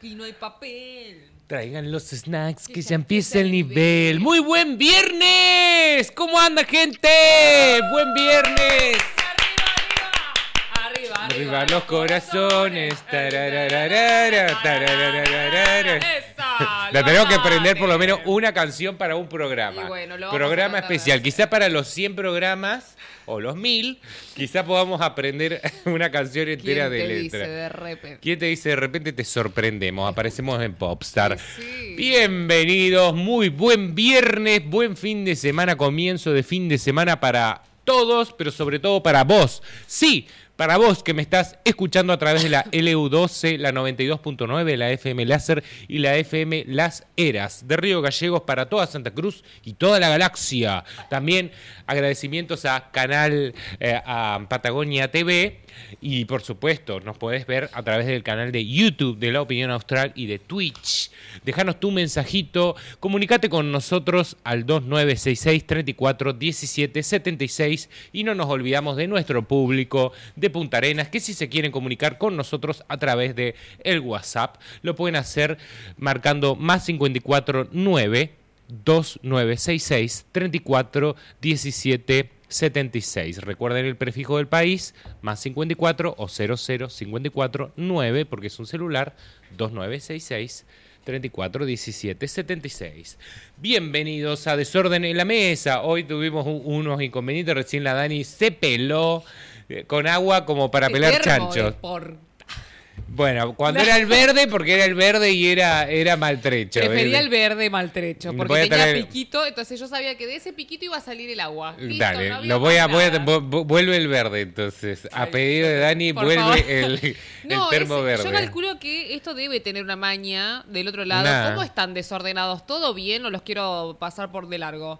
Aquí no hay papel. Traigan los snacks que ya empieza el nivel. ¡Muy buen viernes! ¿Cómo anda, gente? ¡Buen viernes! Arriba los corazones. Tarararara, tarararara. La tenemos que aprender por lo menos una canción para un programa. Bueno, programa especial. Quizá para los 100 programas o los 1000, quizá podamos aprender una canción entera de letra. ¿Quién te dice de repente? ¿Quién te dice de repente? Te sorprendemos, aparecemos en Popstar. Sí. Bienvenidos, muy buen viernes, buen fin de semana, comienzo de fin de semana para todos, pero sobre todo para vos. Sí, para vos que me estás escuchando a través de la LU12, la 92.9, la FM Láser y la FM Las Heras, de Río Gallegos para toda Santa Cruz y toda la galaxia. También agradecimientos a a Patagonia TV y por supuesto nos podés ver a través del canal de YouTube de La Opinión Austral y de Twitch. Dejanos tu mensajito, comunicate con nosotros al 2966 34 17 76 y no nos olvidamos de nuestro público de Punta Arenas, que si se quieren comunicar con nosotros a través de el WhatsApp, lo pueden hacer marcando más 54 9 2966 34 17 76. Recuerden el prefijo del país, más 54 o 0054 9, porque es un celular, 2966 34 17 76. Bienvenidos a Desorden en la Mesa. Hoy tuvimos unos inconvenientes, recién la Dani se peló con agua como para pelar chanchos. Bueno, cuando era el verde, porque era el verde y era maltrecho. Prefería el verde maltrecho, porque tenía piquito, entonces yo sabía que de ese piquito iba a salir el agua. Listo, dale, no vuelve el verde entonces. A pedido de Dani, vuelve el termo verde. Yo calculo que esto debe tener una maña del otro lado. ¿Cómo están desordenados? ¿Todo bien o los quiero pasar por de largo?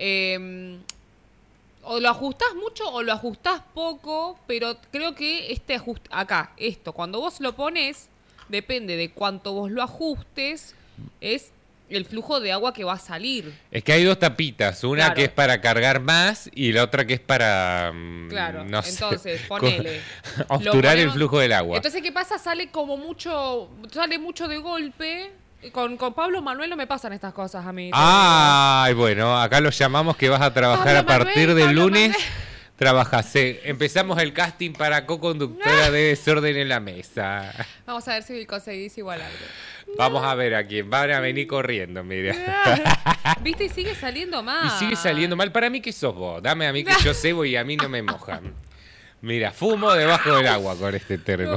O lo ajustás mucho o lo ajustás poco, pero creo que este ajuste, acá, cuando vos lo pones, depende de cuánto vos lo ajustes, es el flujo de agua que va a salir. Es que hay dos tapitas, una que es para cargar más y la otra que es para, entonces, ponele. obturar el flujo del agua. Entonces, ¿qué pasa? Sale mucho de golpe. Con Pablo Manuel no me pasan estas cosas a mí. Ay, bueno, acá lo llamamos que vas a trabajar a partir del lunes. Trabajas. Empezamos el casting para co-conductora de Desorden en la Mesa. Vamos a ver si conseguís igual algo. Vamos a ver a quién. Van a venir corriendo, mira. ¿Viste? Y sigue saliendo mal. Y sigue saliendo mal. Para mí que sos vos. Dame a mí que yo cebo y a mí no me mojan. Mira, fumo debajo del agua con este termo.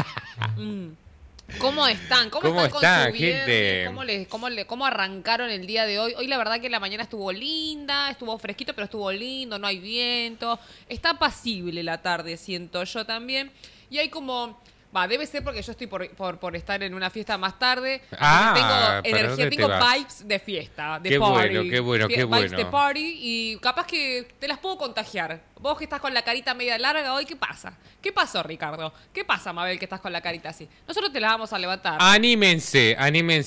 ¿Cómo están? ¿Cómo están, gente? ¿Cómo arrancaron el día de hoy? Hoy la verdad que la mañana estuvo linda, estuvo fresquito, pero estuvo lindo, no hay viento. Está apacible la tarde, siento yo también. Y hay como... debe ser porque yo estoy por estar en una fiesta más tarde. Tengo energía, tengo vibes de fiesta, de party. Qué bueno. Vibes de party y capaz que te las puedo contagiar. Vos que estás con la carita media larga hoy, ¿qué pasa? ¿Qué pasó, Ricardo? ¿Qué pasa, Mabel, que estás con la carita así? Nosotros te la vamos a levantar. Anímense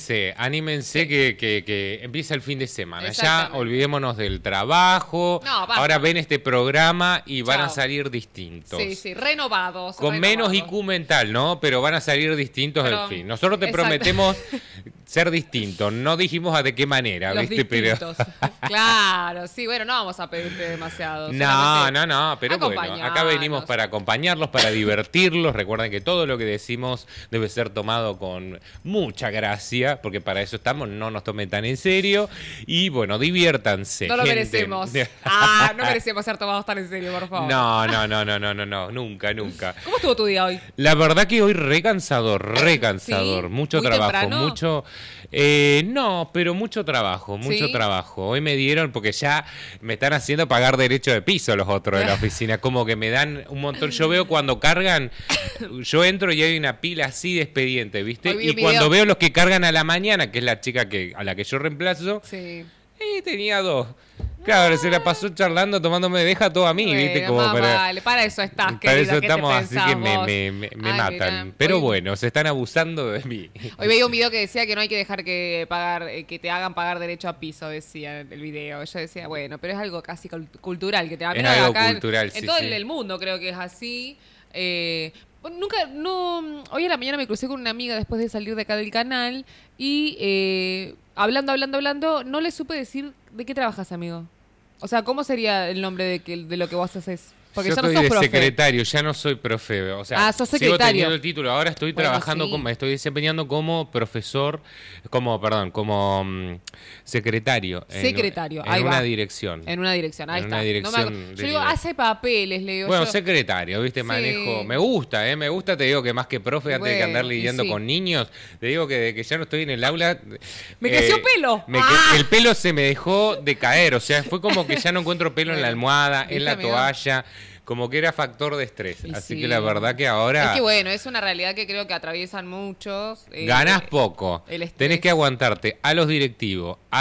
que empieza el fin de semana. Ya olvidémonos del trabajo. Ahora ven este programa y van a salir distintos. Sí, renovados. Con menos IQ mental, ¿no? Pero van a salir distintos al fin. Nosotros te prometemos ser distintos. No dijimos de qué manera, los ¿viste? Distintos. Claro, sí, bueno, no vamos a pedirte demasiado. No, pero bueno, acá venimos para acompañarlos, para divertirlos. Recuerden que todo lo que decimos debe ser tomado con mucha gracia, porque para eso estamos, no nos tomen tan en serio. Y bueno, diviértanse. No lo merecemos. No merecemos ser tomados tan en serio, por favor. No, nunca. ¿Cómo estuvo tu día hoy? La verdad que hoy recansador. ¿Sí? Mucho ¿Muy trabajo, temprano? mucho... no, pero mucho trabajo. Hoy me dieron, porque ya me están haciendo pagar derecho de piso los otros de la oficina, como que me dan un montón. Yo veo cuando cargan, yo entro y hay una pila así de expedientes, ¿viste? Y cuando veo los que cargan a la mañana, que es la chica a la que yo reemplazo, tenía 2. Claro, se la pasó charlando, tomándome deja todo a mí, ¿viste? Como para eso estás, para eso estamos, así que me matan. Mira, pero bueno, se están abusando de mí. Hoy veía un video que decía que no hay que dejar que te hagan pagar derecho a piso, decía el video. Yo decía, bueno, pero es algo casi cultural que te es algo acá cultural, en todo el mundo creo que es así. Hoy a la mañana me crucé con una amiga después de salir de acá del canal y hablando, no le supe decir de qué trabajas, amigo. O sea, ¿cómo sería el nombre de lo que vos haces? Porque yo ya no estoy sos profe. secretario, ya no soy profe. O sea, sos sigo secretario. teniendo el título. Ahora estoy trabajando, sí. me estoy desempeñando como profesor, como secretario. Secretario, En ahí una va. dirección. En una dirección, ahí En está. una dirección Yo de digo, nivel. hace papeles, le digo Bueno, yo. secretario, ¿viste? Sí. Manejo. Me gusta, te digo que más que profe, antes de que andar Bueno, y lidiando sí. con niños, te digo que de que ya no estoy en el aula. ¡Me creció pelo! El pelo se me dejó de caer, o sea, fue como que ya no encuentro pelo en la almohada, en la amigo? toalla, como que era factor de estrés. Y Así sí. que la verdad que ahora Es que bueno, es una realidad que creo que atraviesan muchos. ganás poco. el estrés. Tenés que aguantarte a los directivos, a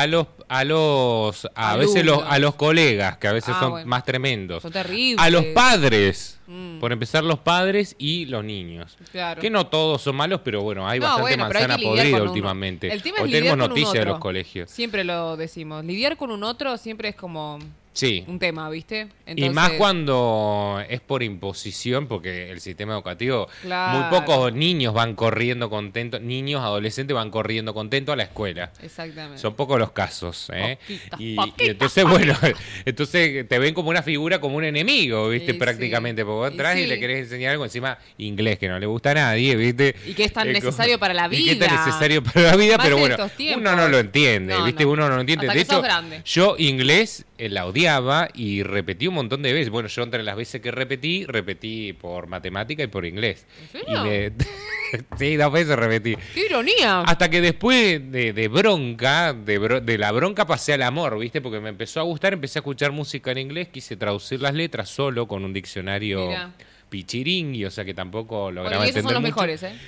veces Alumnos. a los colegas, que a veces son bueno. más tremendos. Son terribles. A los padres. Mm. Por empezar, los padres y los niños. Claro. Que no todos son malos, pero bueno, hay bastante pero hay que manzana lidiar podrida con uno. últimamente. El tema es Hoy lidiar tenemos con un noticias de otro. los colegios. Siempre lo decimos. Lidiar con un otro siempre es como Sí. un tema, ¿viste? Y más cuando es por imposición, porque el sistema educativo, Claro. muy pocos niños van corriendo contentos, niños, adolescentes van corriendo contentos a la escuela. Exactamente. Son pocos los casos, ¿eh? Poquitos, Y poquitos, entonces, bueno, entonces te ven como una figura, como un enemigo, ¿viste? Y sí. Prácticamente, porque vos Y entras y sí. le querés enseñar algo encima inglés, que no le gusta a nadie, ¿viste? Y que es tan necesario para la Y que es tan vida. necesario para la vida, Más pero en bueno, estos tiempos. uno no lo entiende, No, ¿viste? no. Uno no lo entiende. Hasta De que sos hecho, grande. yo inglés la odiaba y repetí un montón de veces. Bueno, yo entre las veces que repetí por matemática y por inglés. ¿En serio? Sí, 2 veces repetí. ¡Qué ironía! Hasta que después de bronca, de la bronca pasé al amor, ¿viste? Porque me empezó a gustar, empecé a escuchar música en inglés, quise traducir las letras solo con un diccionario Mirá. pichiringui, o sea que tampoco lograba Bueno, y esos entender son los mucho. mejores, ¿eh?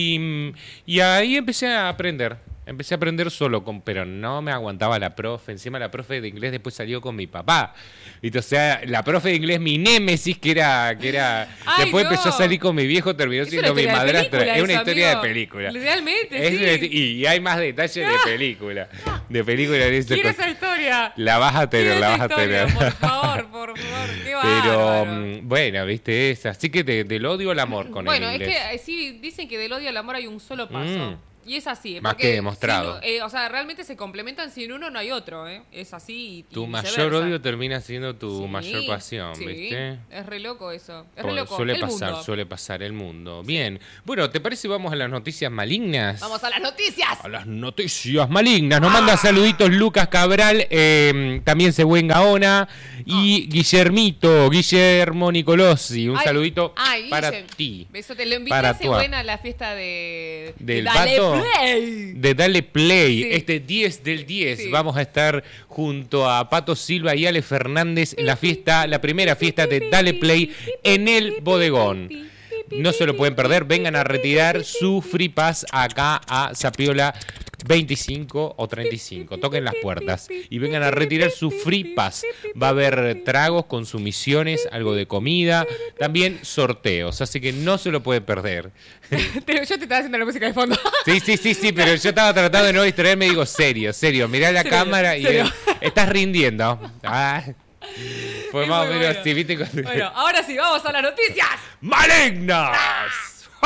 Y ahí empecé a aprender. Empecé a aprender solo, pero no me aguantaba la profe. Encima la profe de inglés después salió con mi papá. ¿Viste? O sea, la profe de inglés, mi némesis, que era Ay, después no. empezó a salir con mi viejo, terminó Es siendo una mi historia de madrastra. película Es una eso, historia amigo. de película. Realmente, sí. Y hay más detalles de película. De película de ese Quiero cosa. esa historia. La vas a tener, Quiero la esa vas a historia, tener. por favor. Qué Pero bárbaro. bueno, viste, es así que del odio al amor con Bueno, el es inglés. que sí, dicen que del odio al amor hay un solo paso. Y es así. Más porque que demostrado. o sea, realmente se complementan, sin uno no hay otro, ¿eh? Es así. Y Tu viceversa. mayor odio termina siendo tu Sí, mayor pasión, sí. ¿viste? Es re loco eso. Es re Pues loco. suele El pasar, mundo. suele pasar el mundo. Bien. Bueno, ¿te parece si vamos a las noticias malignas? Vamos a las noticias. A las noticias malignas. Nos manda saluditos Lucas Cabral, también Següen Gaona y Guillermo Nicolosi. Un Ay, saludito ay, para Guille. ti. Beso, te lo invité Para a tu- buena a la fiesta de Del Dale Pato. Play. De Dale Play, Sí. este 10 del 10. Sí. Vamos a estar junto a Pato Silva y Ale Fernández en la primera fiesta de Dale Play en el bodegón. No se lo pueden perder, vengan a retirar su Free Pass acá a Zapiola 25 o 35. Toquen las puertas y vengan a retirar su Free Pass. Va a haber tragos, consumiciones, algo de comida, también sorteos, así que no se lo pueden perder. Yo te estaba haciendo la música de fondo. Sí, pero yo estaba tratando de no distraerme y digo, serio, mirá la Serio, cámara y serio. estás rindiendo. Ah, fue Es más o muy menos bueno. así, ¿viste? Bueno, ahora sí, vamos a las noticias. ¡Malignas!